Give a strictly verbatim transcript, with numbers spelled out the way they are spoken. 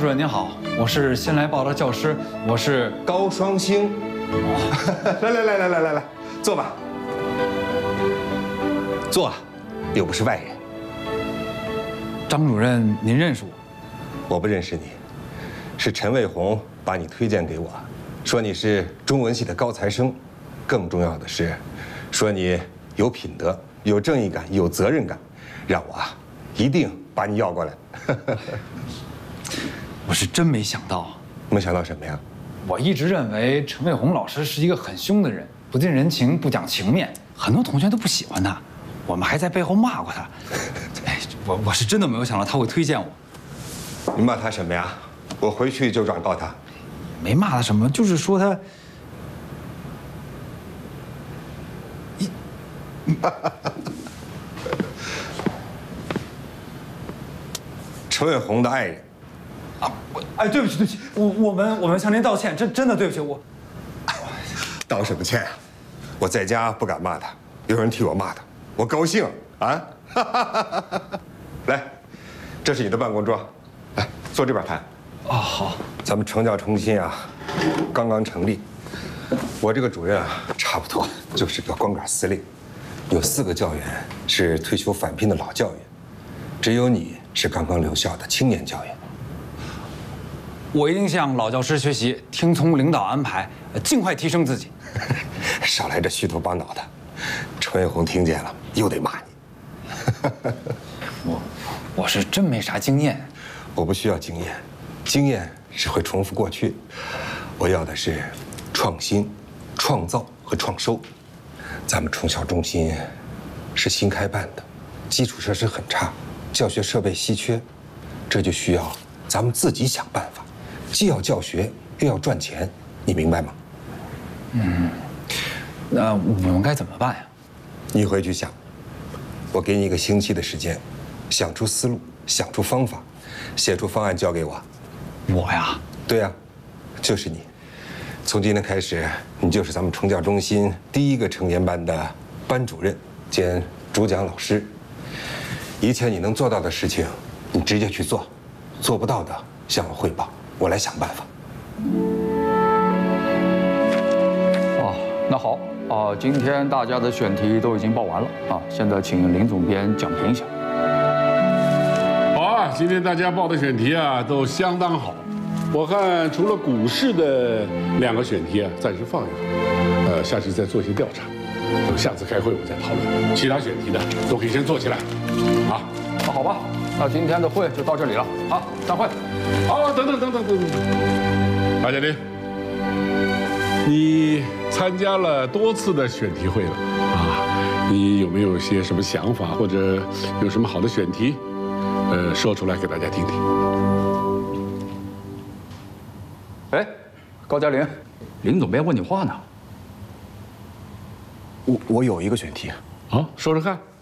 主任您好，我是新来报的教师，我是高双星。来来来来来来来，坐吧。坐啊，又不是外人。 张主任，您认识我？ 我不认识你，是陈卫红把你推荐给我，说你是中文系的高材生，更重要的是，说你有品德、有正义感、有责任感，让我啊一定把你要过来。 我是真没想到， 没想到什么呀？ 我一直认为陈卫红老师是一个很凶的人，不近人情，不讲情面，很多同学都不喜欢他，我们还在背后骂过他。哎，我我是真的没有想到他会推荐我。 你骂他什么呀？我回去就转告他。 没骂他什么，就是说他。一。 陈卫红的爱人。 啊，我哎，对不起，对不起，我我们我们向您道歉，真真的对不起我。 道什么歉啊？我在家不敢骂他，有人替我骂他，我高兴啊！来，这是你的办公桌，来坐这边谈。 哦，好。 咱们成教中心啊，刚刚成立，我这个主任啊，差不多就是个光杆司令，有四个教员是退休返聘的老教员，只有你是刚刚留校的青年教员。 我一定向老教师学习，听从领导安排，尽快提升自己。 少来这虚头巴脑的，陈卫红听见了又得骂你。 我我是真没啥经验。 我不需要经验，经验是会重复过去，我要的是创新、创造和创收。咱们中小中心是新开办的，基础设施很差，教学设备稀缺，这就需要咱们自己想办法。既要教学，又要赚钱，你明白吗？ 嗯，那我们该怎么办呀？ 你回去想，我给你一个星期的时间，想出思路，想出方法，写出方案交给我。 我呀？ 对呀，就是你。从今天开始，你就是咱们成教中心第一个成研班的班主任兼主讲老师。一切你能做到的事情，你直接去做；做不到的，向我汇报。我来想办法。 哦，那好啊，今天大家的选题都已经报完了啊，现在请林总编讲评一下。 好啊，今天大家报的选题啊都相当好，我看除了股市的两个选题啊，暂时放一放，呃，下期再做一些调查，等下次开会我们再讨论。其他选题的都可以先做起来，啊。 那好吧，那今天的会就到这里了，好，散会。 哦，等等等等等等，马嘉林，你参加了多次的选题会了啊，你有没有些什么想法，或者有什么好的选题，呃，说出来给大家听听？ 哎，高嘉玲，林总编问你话呢。 我我有一个选题， 好，说说看。